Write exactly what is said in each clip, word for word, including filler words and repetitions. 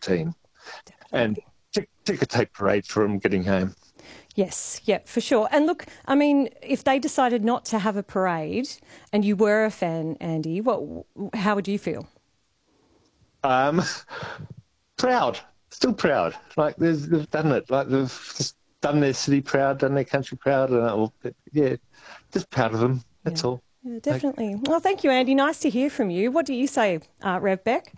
team. Definitely. And tick, ticker tape parade for them getting home. Yes, yeah, for sure. And look, I mean, if they decided not to have a parade and you were a fan, Andy, what, how would you feel? Um, proud, still proud. Like they've, they've done it. Like they've just done their city proud, done their country proud, and all. Yeah, just proud of them. That's yeah. all. Yeah, definitely. Like, well, thank you, Andy. Nice to hear from you. What do you say, uh, Rev Beck?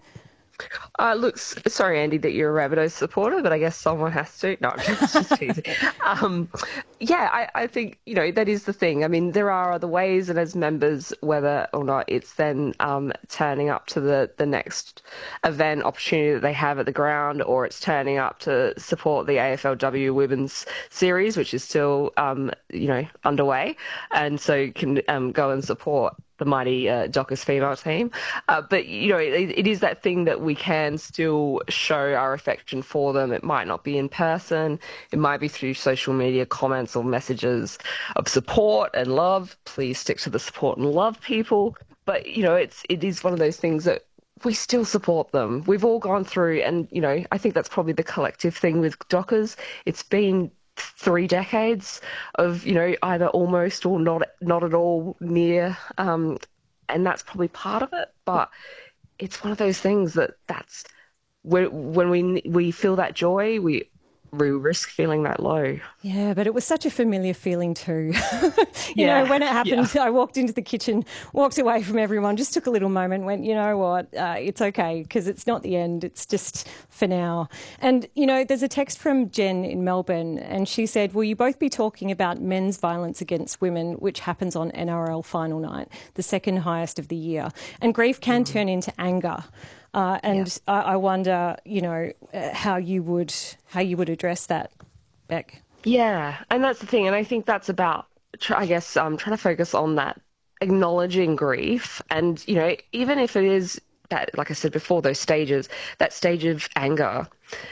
Uh, look, s- sorry, Andy, that you're a Rabbitohs supporter, but I guess someone has to. No, I'm just, just teasing. Um, yeah, I, I think, you know, that is the thing. I mean, there are other ways, and as members, whether or not it's then um, turning up to the, the next event opportunity that they have at the ground, or it's turning up to support the A F L W Women's Series, which is still, um, you know, underway, and so you can um, go and support the mighty uh, Dockers female team. Uh, but, you know, it, it is that thing that we can still show our affection for them. It might not be in person. It might be through social media comments or messages of support and love. Please stick to the support and love, people. But, you know, it's it is one of those things that we still support them. We've all gone through, and, you know, I think that's probably the collective thing with Dockers. It's been three decades of, you know, either almost or not not at all near, um, and that's probably part of it. But it's one of those things that that's when when we we feel that joy, we we risk feeling that low. Yeah, but it was such a familiar feeling too. you Yeah, know, when it happened, yeah. I walked into the kitchen, walked away from everyone, just took a little moment, went, you know what, uh, it's okay, because it's not the end, it's just for now. And, you know, there's a text from Jen in Melbourne, and she said, will you both be talking about men's violence against women, which happens on N R L final night, the second highest of the year? And grief can mm. turn into anger. Uh, and yeah. I, I wonder, you know, uh, how you would how you would address that, Beck. Yeah, and that's the thing, and I think that's about, I guess, um, trying to focus on that, acknowledging grief, and, you know, even if it is that, like I said before, those stages, that stage of anger,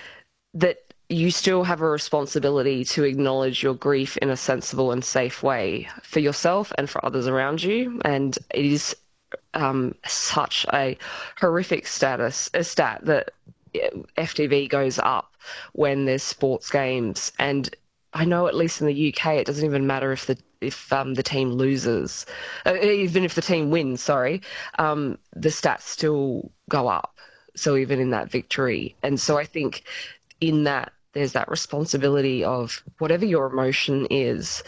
that you still have a responsibility to acknowledge your grief in a sensible and safe way for yourself and for others around you, and it is Um, such a horrific status, a stat that F T V goes up when there's sports games, and I know at least in the U K it doesn't even matter if the if um, the team loses, uh, even if the team wins. Sorry, um, the stats still go up. So even in that victory, and so I think in that there's that responsibility of whatever your emotion is.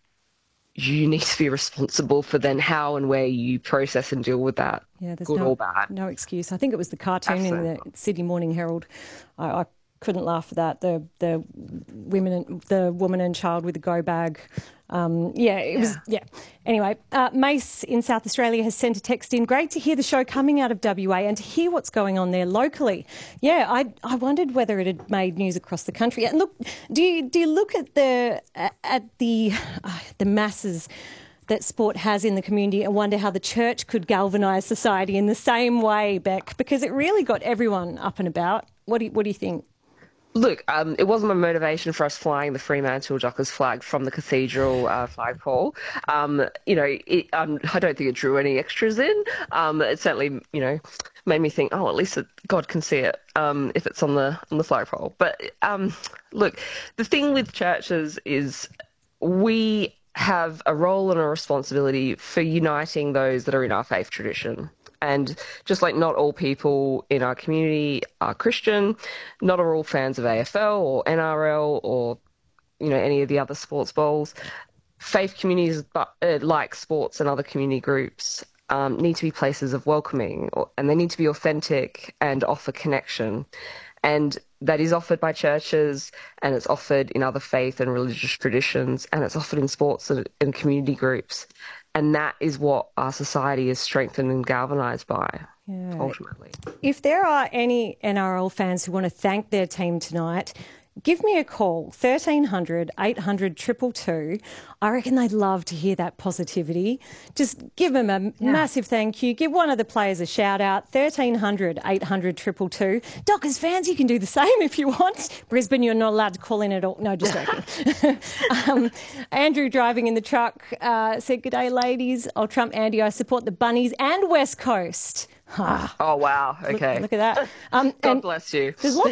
You need to be responsible for then how and where you process and deal with that, yeah, there's good no, or bad. No excuse. I think it was the cartoon Absolutely. in the Sydney Morning Herald. I, I couldn't laugh at that. The the women, and, the woman and child with the go bag. Um, yeah, it yeah. was. Yeah. Anyway, uh, Mace in South Australia has sent a text in. Great to hear the show coming out of W A and to hear what's going on there locally. Yeah, I I wondered whether it had made news across the country. And look, do you do you look at the at the uh, the masses that sport has in the community and wonder how the church could galvanise society in the same way, Beck? Because it really got everyone up and about. What do you, what do you think? Look, um, it wasn't my motivation for us flying the Fremantle Dockers flag from the cathedral uh, flagpole. Um, you know, it, um, I don't think it drew any extras in. Um, it certainly, you know, made me think, oh, at least it, God can see it um, if it's on the on the flagpole. But um, look, the thing with churches is we have a role and a responsibility for uniting those that are in our faith tradition. And just like not all people in our community are Christian, not are all fans of A F L or N R L or, you know, any of the other sports bowls. Faith communities, uh, like sports and other community groups, um, need to be places of welcoming, or, and they need to be authentic and offer connection. And that is offered by churches, and it's offered in other faith and religious traditions, and it's offered in sports and, and community groups. And that is what our society is strengthened and galvanised by, yeah. ultimately. If there are any N R L fans who want to thank their team tonight, give me a call, thirteen hundred, eight hundred, two two two. I reckon they'd love to hear that positivity. Just give them a yeah. massive thank you. Give one of the players a shout out, thirteen hundred, eight hundred, two two two. Dockers fans, you can do the same if you want. Brisbane, you're not allowed to call in at all. No, just joking. um, Andrew, driving in the truck, uh, said, "Good day, ladies. I'll trump Andy. I support the Bunnies and West Coast." Oh, wow. Okay. Look, look at that. Um, God bless you. There's lots